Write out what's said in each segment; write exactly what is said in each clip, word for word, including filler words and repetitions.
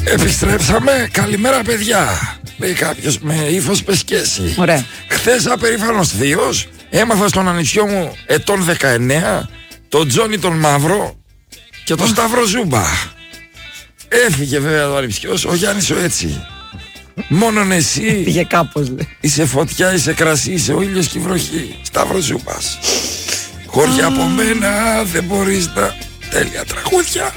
Επιστρέψαμε. Καλημέρα, παιδιά. Λέει κάποιος με ύφος πεσκέση. Ωραία. Χθες απερίφανος θείος έμαθα στον ανιψιό μου ετών δεκαεννέα τον Τζόνι τον Μαύρο και τον Σταύρο Ζούμπα. Έφυγε βέβαια ο ανιψιός, ο Γιάννης ο έτσι. Μόνον εσύ Πήγε κάπως, λέει. είσαι φωτιά, είσαι κρασί, είσαι ο ήλιος και η βροχή. Σταύρο Ζούμπας. Χώρια από μένα δεν μπορείς να... Τέλεια τραγούδια.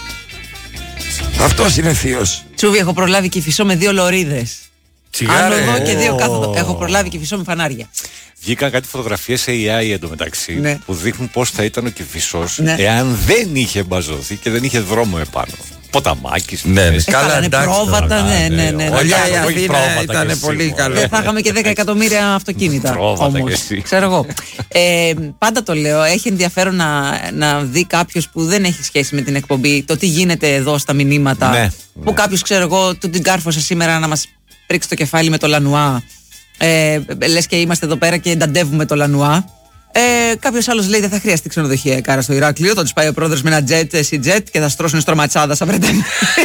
Αυτός είναι θείος. Τσούβι, έχω προλάβει Κηφισό με δύο λωρίδες. Άνω εδώ και δύο κάθοδο. Έχω προλάβει Κηφισό με φανάρια. Βγήκαν κάτι φωτογραφίες έι άι εντωμεταξύ, Ναι. που δείχνουν πώς θα ήταν ο Κηφισός, Ναι. εάν δεν είχε μπαζωθεί και δεν είχε δρόμο επάνω. Ποταμάκης. Ναι, ναι. Ε, Καλά, καλά, είναι εντάξει πρόβατα, τώρα. ναι, ναι, ναι. Όλα Ωραία, η όχι Αθήνα πρόβατα ήταν κι εσύ, πολύ μωρέ. καλό. Δεν θα είχαμε και δέκα εκατομμύρια αυτοκίνητα. Πρόβατα όμως. κι εσύ. Ξέρω εγώ. Ε, πάντα το λέω, έχει ενδιαφέρον να, να δει κάποιος που δεν έχει σχέση με την εκπομπή το τι γίνεται εδώ στα μηνύματα. Ναι, Που ναι. κάποιος, ξέρω εγώ, του την κάρφωσε σήμερα να μας ρίξει το κεφάλι με το Λανουά. Ε, λες και είμαστε εδώ πέρα και ενταντεύουμε το Λανουά. Ε, Κάποιο άλλο λέει δεν θα χρειαστεί ξενοδοχεία κάρα στο Ηράκλειο. Θα του πάει ο πρόεδρος με ένα jet, C-jet και θα στρώσουν στρωματσάδα σαν Βρετανία.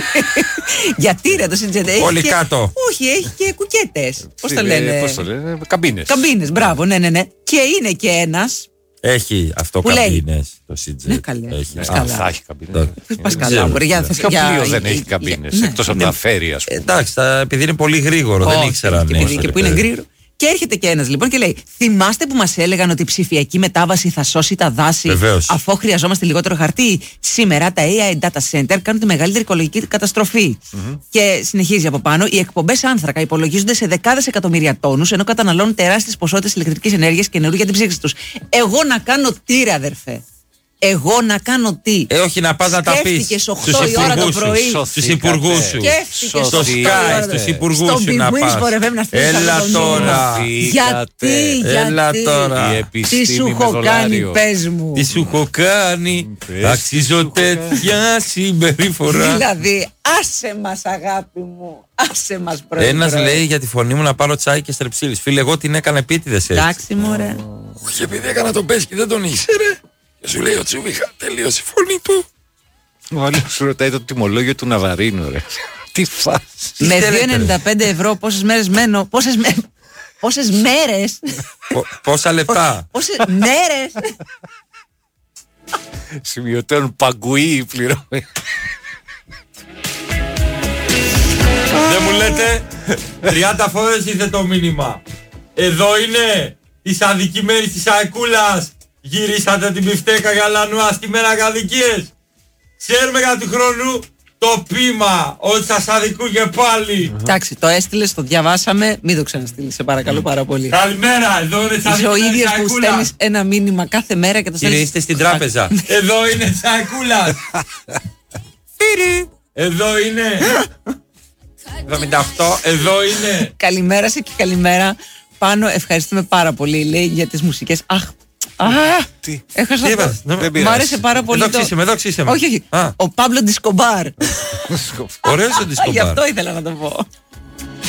Γιατί ρε το C-jet έχει. Όλοι και... κάτω. Όχι, έχει και κουκέτες. Πώς το Ε, λένε. Πώς το λένε, καμπίνες. Καμπίνες, μπράβο, ναι, ναι, ναι. Και είναι και ένας. Έχει αυτό Που λέει. καμπίνες το σι τζι. Ναι, καλέ. Έχει. Πας Α, καλά. θα έχει καμπίνες. Πας καλά, ξέρω. μπορεί, για- Ποιο για- πλοίο δεν για- έχει για- καμπίνες, ναι. εκτός από τα φέρει, ας Ε, πούμε. Εντάξει, τα- επειδή είναι πολύ γρήγορο, δεν Όχι, ήξερα αν και, επειδή- έχει. και που είναι γρήγορο. Και έρχεται και ένας λοιπόν και λέει: θυμάστε που μας έλεγαν ότι η ψηφιακή μετάβαση θα σώσει τα δάση, Βεβαίως. αφού χρειαζόμαστε λιγότερο χαρτί? Σήμερα τα έι άι data center κάνουν τη μεγαλύτερη οικολογική καταστροφή. Και συνεχίζει από πάνω: οι εκπομπές άνθρακα υπολογίζονται σε δεκάδες εκατομμύρια τόνους, ενώ καταναλώνουν τεράστιες ποσότητες ηλεκτρικής ενέργειας και νερού για την ψήξη τους. Εγώ να κάνω τι, ρε αδερφέ? Εγώ να κάνω τι? Ε, όχι να πας να τα πεις. Σκέφτηκες οκτώ Στους η ώρα το υπουργούς σου. πρωί. Στους υπουργούς σου. Σκέφτηκες Στο οκτώ η Sky, ώρα. στους υπουργούς Στον σου να Big Wings πας. for εφ εμ να στείλεις Έλα αυτό το τώρα. μήνυμα. Φύγατε. Γιατί, Έλα γιατί, τώρα. Η τι επιστήμη σου με έχω κάνει, δολάριο. πες μου. Τι σου έχω κάνει, Πες, αξίζω τι σου έχω τέτοια συμπεριφορά. Δηλαδή, άσε μας αγάπη μου, άσε μας πρωί. Ένας πρωί. λέει για τη φωνή μου να πάρω τσάι και στρεψίλης. Φίλε, εγώ την έκανα επίτηδες έτσι. Εντάξει μωρέ. Όχι, επειδή έκανα τον πέσκι δεν τον ήξερε. Και σου λέει ο Τσούβιχα, τελείωσε η φωνή του. Ο άλλος σου ρωτάει το τιμολόγιο του Ναβαρίνου, ρε. Τι φάση. Με θέλετε, δύο ρε? ενενήντα πέντε ευρώ πόσες μέρες μένω, πόσες, με... πόσες μέρες, Πο- Πόσα λεπτά. πόσες μέρες. Σημειωτέων παγκουή η πληρωμή. Δεν μου λέτε, τριάντα φορές ήρθε το μήνυμα. Εδώ είναι της αδικημένης της Αεκούλας. Γυρίσατε την πιφτέκα για Λανουά στη μέρα κατοικίες. Ξέρουμε για του χρόνου το πείμα ότι σας αδικούν και πάλι. Εντάξει, το έστειλες, το διαβάσαμε, μην το ξαναστείλεις, σε παρακαλώ πάρα πολύ. Καλημέρα, εδώ είναι της Είσαι ο αδικημένης της ίδιος που Αεκούλας. στέλνεις ένα μήνυμα κάθε μέρα και το Κύριε, στέλνεις. είστε στην τράπεζα. Εδώ είναι της Αεκούλας. Εδώ είναι. εβδομήντα οκτώ, εδώ είναι. Καλημέρα σε και καλημέρα. Πάνω, ευχαριστούμε πάρα πολύ, λέει, για τις μουσικές. Αχ, α, Τι. έχασα Τι το. είπες, δεν- Δεν Μ' πειράζει. άρεσε πάρα πολύ. Εδώ το- ξύσε με, εδώ ξύσε με. Όχι, όχι. Α, Ο Παύλο Ντισκομπάρ. ωραίος ο Γι' Ντισκομπάρ. αυτό ήθελα να το πω.